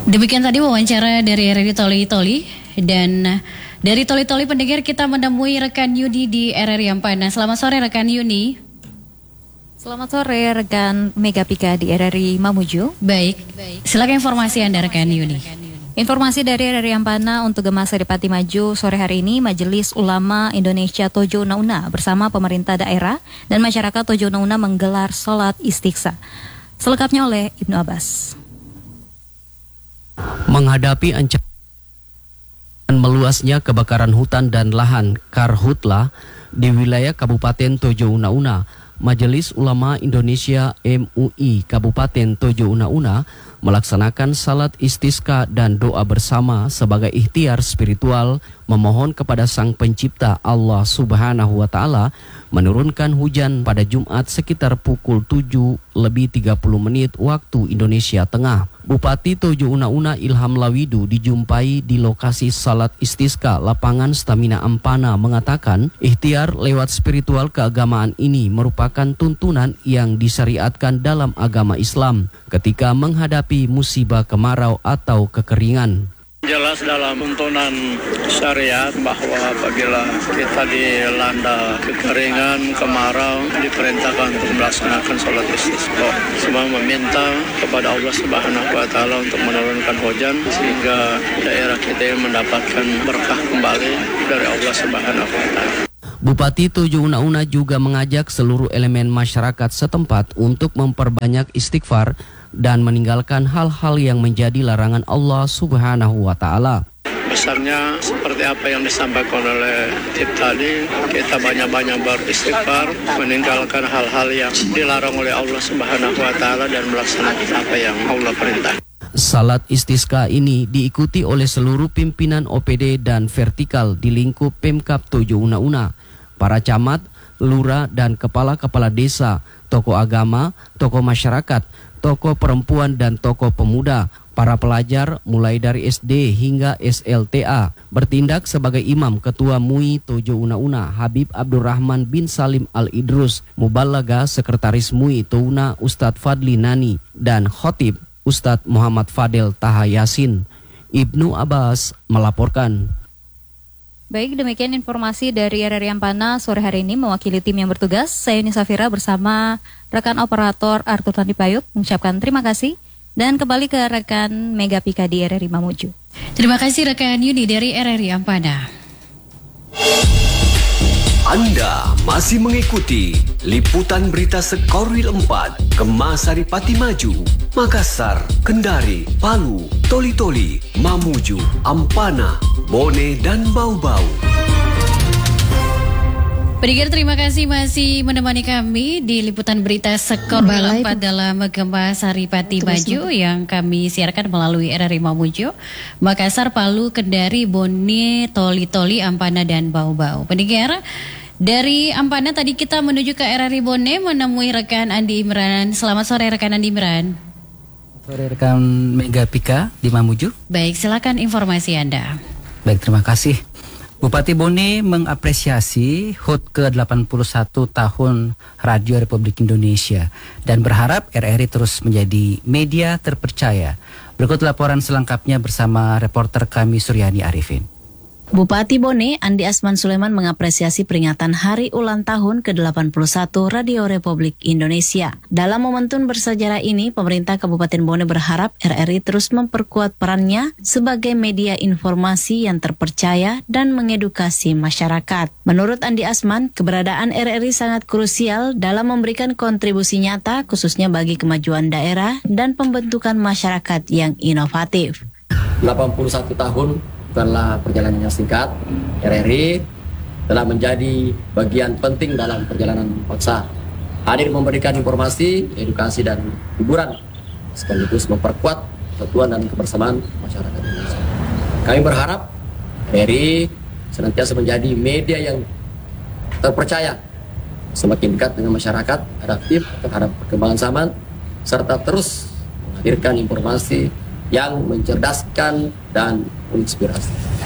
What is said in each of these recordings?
Demikian tadi wawancara dari RRI Toli-Toli, dan dari Toli-Toli pendengar kita menemui rekan Yuni di RRI Ampana. Selamat sore rekan Yuni. Selamat sore rekan Megapika di RRI Mamuju. Baik, silakan informasi Anda rekan Yuni. Informasi dari RRI Ampana untuk Gemah Saripati Maju sore hari ini, Majelis Ulama Indonesia Tojo Una-Una bersama pemerintah daerah dan masyarakat Tojo Una-Una menggelar sholat istiqsa. Selengkapnya oleh Ibnu Abbas. Menghadapi ancaman meluasnya kebakaran hutan dan lahan karhutla di wilayah Kabupaten Tojo Una-Una, Majelis Ulama Indonesia MUI Kabupaten Tojo Una-Una melaksanakan salat istisqa dan doa bersama sebagai ikhtiar spiritual memohon kepada Sang Pencipta Allah Subhanahu wa Ta'ala menurunkan hujan pada Jumat sekitar pukul 7:30 waktu Indonesia Tengah. Bupati Tojo Una-Una Ilham Lawidu dijumpai di lokasi salat istisqa lapangan Stamina Ampana mengatakan ikhtiar lewat spiritual keagamaan ini merupakan tuntunan yang disyariatkan dalam agama Islam ketika menghadapi musibah kemarau atau kekeringan. Jelas dalam tuntunan syariat bahwa apabila kita dilanda kekeringan, kemarau, diperintahkan untuk melaksanakan sholat istisqa. Semua meminta kepada Allah Subhanahu wa Ta'ala untuk menurunkan hujan sehingga daerah kita mendapatkan berkah kembali dari Allah Subhanahu wa Ta'ala. Bupati Tojo Una-Una juga mengajak seluruh elemen masyarakat setempat untuk memperbanyak istighfar dan meninggalkan hal-hal yang menjadi larangan Allah Subhanahu wa Ta'ala. Besarnya seperti apa yang disampaikan oleh tip tadi, kita banyak-banyak beristighfar, meninggalkan hal-hal yang dilarang oleh Allah Subhanahu wa Ta'ala dan melaksanakan apa yang Allah perintah. Salat istisqa ini diikuti oleh seluruh pimpinan OPD dan vertikal di lingkup Pemkab Tojo Una-Una, para camat, lurah dan kepala-kepala desa, tokoh agama, tokoh masyarakat, tokoh perempuan dan tokoh pemuda, para pelajar mulai dari SD hingga SLTA. Bertindak sebagai imam Ketua MUI Tojo Una-Una Habib Abdurrahman bin Salim Al-Idrus, Mubalaga Sekretaris MUI Touna Ustadz Fadli Nani, dan Khotib Ustadz Muhammad Fadel Taha Yasin. Ibnu Abbas melaporkan. Baik, demikian informasi dari RRI Ampana sore hari ini. Mewakili tim yang bertugas, saya Yuni Safira bersama rekan operator Arthur Tandipayuk mengucapkan terima kasih. Dan kembali ke rekan Megapika di RRI Mamuju. Terima kasih rekan Yuni dari RRI Ampana. Anda masih mengikuti liputan berita Sekorwil 4, Gemah Saripati Maju, Makassar, Kendari, Palu, Toli-Toli, Mamuju, Ampana, Bone, dan Bau-Bau. Pendengar, terima kasih masih menemani kami di liputan berita Sekorwil 4 dalam Gemah Saripati Maju yang kami siarkan melalui RRI Mamuju, Makassar, Palu, Kendari, Bone, Toli-Toli, Ampana, dan Bau-Bau. Pendengar, dari Ampana tadi kita menuju ke RRI Bone menemui rekan Andi Imran. Selamat sore rekan Andi Imran. Sore rekan Megapika di Mamuju. Baik, silakan informasi Anda. Baik, terima kasih. Bupati Bone mengapresiasi HUT ke-81 tahun Radio Republik Indonesia dan berharap RRI terus menjadi media terpercaya. Berikut laporan selengkapnya bersama reporter kami Suryani Arifin. Bupati Bone, Andi Asman Sulaiman mengapresiasi peringatan Hari Ulang Tahun ke-81 Radio Republik Indonesia. Dalam momentum bersejarah ini, pemerintah Kabupaten Bone berharap RRI terus memperkuat perannya sebagai media informasi yang terpercaya dan mengedukasi masyarakat. Menurut Andi Asman, keberadaan RRI sangat krusial dalam memberikan kontribusi nyata khususnya bagi kemajuan daerah dan pembentukan masyarakat yang inovatif. 81 tahun setelah perjalanan yang singkat, RRI telah menjadi bagian penting dalam perjalanan bangsa. Hadir memberikan informasi, edukasi, dan hiburan, sekaligus memperkuat persatuan dan kebersamaan masyarakat Indonesia. Kami berharap RRI senantiasa menjadi media yang terpercaya, semakin dekat dengan masyarakat, adaptif terhadap perkembangan zaman, serta terus menghadirkan informasi yang mencerdaskan dan menginspirasi.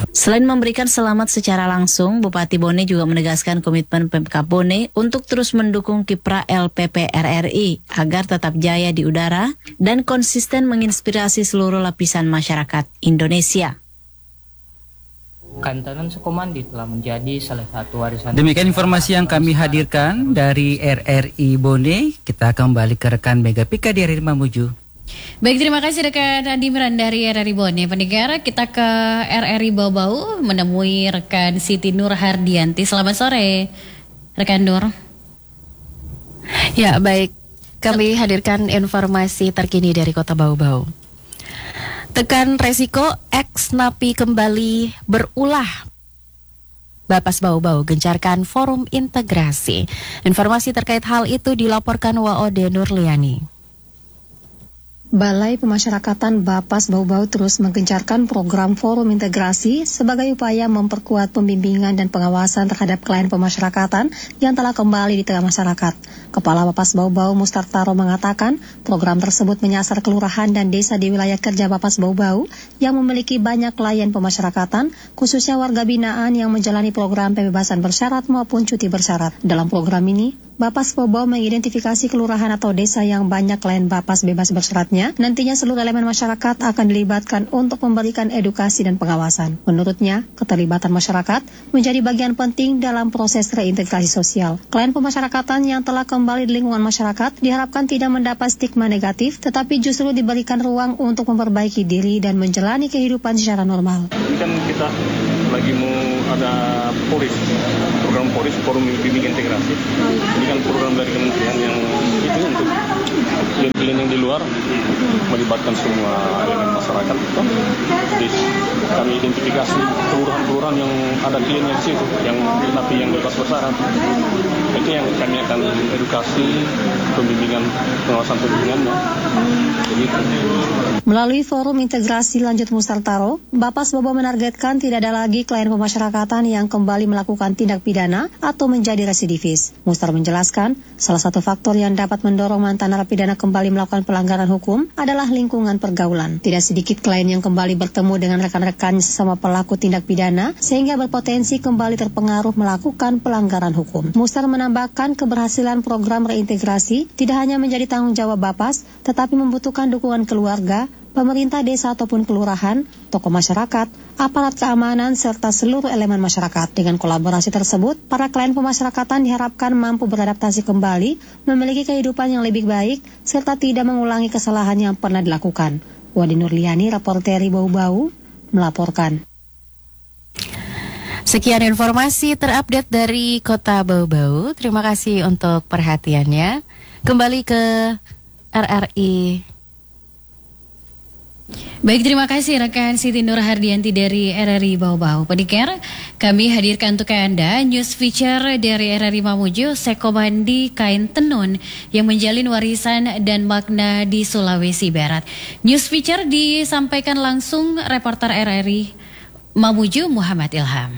Selain memberikan selamat secara langsung, Bupati Bone juga menegaskan komitmen Pemkab Bone untuk terus mendukung kiprah LPP RRI agar tetap jaya di udara dan konsisten menginspirasi seluruh lapisan masyarakat Indonesia. Kantonan Sukomandi telah menjadi salah satu warisan. Demikian informasi yang kami hadirkan dari RRI Bone. Kita kembali ke rekan Mega Pika di RRI Mamuju. Baik, terima kasih rekan Andi Miran dari RRI Bone. Pendengar, kita ke RRI Bau-Bau menemui rekan Siti Nur Hardianti. Selamat sore, rekan Nur. Ya, baik. Kami hadirkan informasi terkini dari Kota Bau-Bau. Tekan resiko ex-napi kembali berulah. Bapas Bau-Bau gencarkan forum integrasi. Informasi terkait hal itu dilaporkan WOD Nurliani. Balai Pemasyarakatan Bapas Bau-Bau terus menggencarkan program forum integrasi sebagai upaya memperkuat pembimbingan dan pengawasan terhadap klien pemasyarakatan yang telah kembali di tengah masyarakat. Kepala Bapas Bau-Bau Mustartaro mengatakan program tersebut menyasar kelurahan dan desa di wilayah kerja Bapas Bau-Bau yang memiliki banyak klien pemasyarakatan, khususnya warga binaan yang menjalani program pembebasan bersyarat maupun cuti bersyarat. Dalam program ini, Bapas Bau-Bau mengidentifikasi kelurahan atau desa yang banyak klien Bapas bebas bersyaratnya. Nantinya seluruh elemen masyarakat akan dilibatkan untuk memberikan edukasi dan pengawasan. Menurutnya, keterlibatan masyarakat menjadi bagian penting dalam proses reintegrasi sosial. Klien pemasyarakatan yang telah kembali di lingkungan masyarakat diharapkan tidak mendapat stigma negatif, tetapi justru diberikan ruang untuk memperbaiki diri dan menjalani kehidupan secara normal. Ini kan kita lagi mau ada program PORIS, Forum Bimbing Integrasi. Ini kan program dari kementerian yang itu untuk klien-klien yang di luar melibatkan semua elemen masyarakat. Jadi kami identifikasi kelurahan-kelurahan yang ada kliennya di situ, yang bebas bersyarat. Itu yang kami akan edukasi, pembimbingan, pengawasan pembimbingannya. Melalui forum integrasi lanjut Mustartaro, Bapas Bau-Bau menargetkan tidak ada lagi klien pemasyarakatan yang kembali melakukan tindak pidana atau menjadi residivis. Mustar menjelaskan, salah satu faktor yang dapat mendorong mantan narapidana kembali melakukan pelanggaran hukum adalah lingkungan pergaulan. Tidak sedikit klien yang kembali bertemu dengan rekan-rekannya sesama pelaku tindak pidana, sehingga berpotensi kembali terpengaruh melakukan pelanggaran hukum. Mustar menambahkan keberhasilan program reintegrasi tidak hanya menjadi tanggung jawab Bapas, tetapi membutuhkan dukungan keluarga, pemerintah desa ataupun kelurahan, tokoh masyarakat, aparat keamanan, serta seluruh elemen masyarakat. Dengan kolaborasi tersebut, para klien pemasyarakatan diharapkan mampu beradaptasi kembali, memiliki kehidupan yang lebih baik, serta tidak mengulangi kesalahan yang pernah dilakukan. Wadi Nurliani, reporter Bau-Bau, melaporkan. Sekian informasi terupdate dari Kota Bau-Bau. Terima kasih untuk perhatiannya. Kembali ke RRI. Baik, terima kasih rekan Siti Nur Hardianti dari RRI Bau-Bau. Pendengar, kami hadirkan untuk Anda news feature dari RRI Mamuju, Sekomandi Kain Tenun yang menjalin warisan dan makna di Sulawesi Barat. News feature disampaikan langsung reporter RRI Mamuju Muhammad Ilham.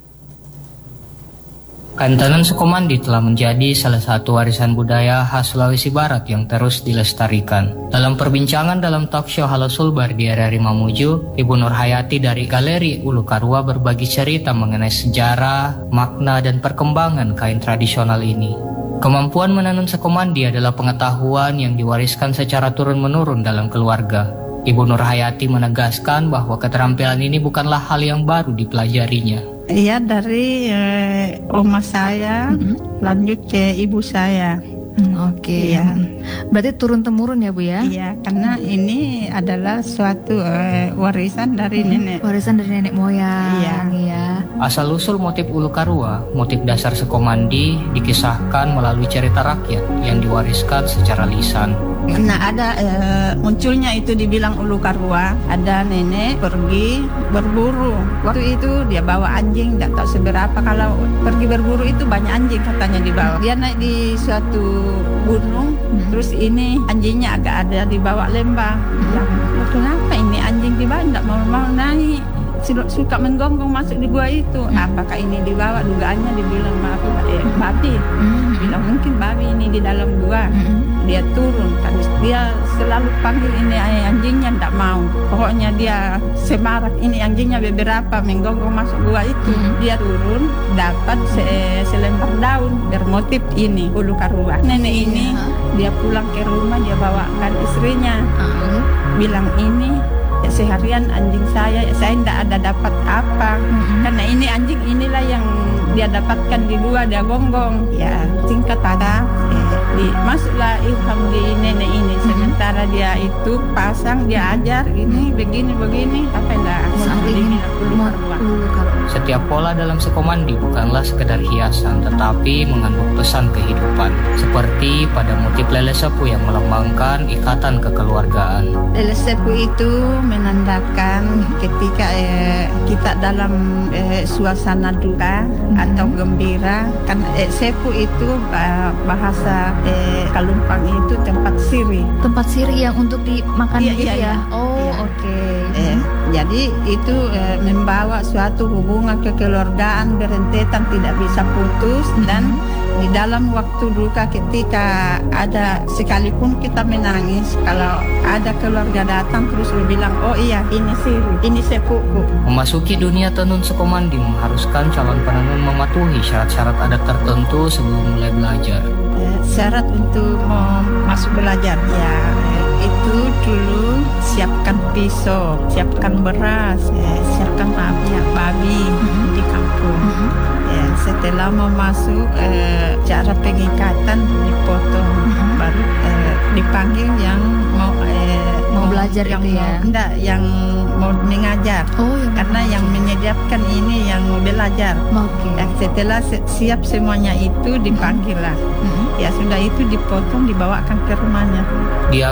Kantonan Sukomandi telah menjadi salah satu warisan budaya khas Sulawesi Barat yang terus dilestarikan. Dalam perbincangan dalam talk show Halo Sulbar di RRI Mamuju, Ibu Nur Hayati dari Galeri Ulu Karua berbagi cerita mengenai sejarah, makna, dan perkembangan kain tradisional ini. Kemampuan menenun Sukomandi adalah pengetahuan yang diwariskan secara turun-menurun dalam keluarga. Ibu Nur Hayati menegaskan bahwa keterampilan ini bukanlah hal yang baru dipelajarinya. Iya, dari oma saya lanjut ke ibu saya. Oke. Iya. Berarti turun-temurun ya Bu ya? Iya, karena ini adalah suatu warisan dari nenek. Warisan dari nenek moyang. Iya. Asal-usul motif Ulu Karua, motif dasar Sukomandi dikisahkan melalui cerita rakyat yang diwariskan secara lisan. Nah, ada munculnya itu dibilang Ulu Karua. Ada nenek pergi berburu. Waktu itu dia bawa anjing, tidak tahu seberapa. Kalau pergi berburu itu banyak anjing katanya dibawa. Dia naik di suatu gunung, terus ini anjingnya agak ada dibawa lembah. Kenapa ini anjing dibawa? Tidak mau naik. suka menggonggong masuk di gua itu. Apakah ini dibawa? Dugaannya dibilang babi. Bilang mungkin babi ini di dalam gua. Dia turun, kan dia selalu panggil ini anjingnya, tidak mau. Pokoknya dia semarak ini anjingnya beberapa menggonggong masuk gua itu. Dia turun, dapat selembar daun bermotif ini ulu karua. Nenek ini dia pulang ke rumah, dia bawakan istrinya. Bilang ini seharian anjing saya tidak ada dapat apa. Karena ini anjing inilah yang dia dapatkan di gua, dia gonggong. Ya singkat kata masuklah ilham di nenek ini. Sementara dia itu pasang, dia ajar ini begini apa enggak Setiap pola dalam sekomandi bukanlah sekedar hiasan, tetapi mengandung pesan kehidupan. Seperti pada motif lele sepu yang melambangkan ikatan kekeluargaan. Lele sepu itu menandakan ketika kita dalam suasana duka atau gembira. Kan sepu itu bahasa Kalumpang itu tempat siri. Tempat siri yang untuk dimakan ya? Oh, oke. Jadi itu membawa suatu hubungan kekeluargaan berentetan tidak bisa putus. Dan di dalam waktu duka ketika ada, sekalipun kita menangis, kalau ada keluarga datang terus bilang, oh iya ini siri, ini sepuku. Memasuki dunia tenun sekomandi mengharuskan calon penenun mematuhi syarat-syarat adat tertentu sebelum mulai belajar. Syarat untuk masuk belajar ya itu dulu siapkan pisau, siapkan beras, siapkan babi di kampung. Setelah mau masuk cara pengikatan dipotong, baru dipanggil yang mau belajar yang itu ya? Enggak, yang mau mengajar. Karena yang menyediakan ini yang mau belajar. Setelah siap semuanya itu dipanggil lah. Ya sudah itu dipotong, dibawakan ke rumahnya. Dia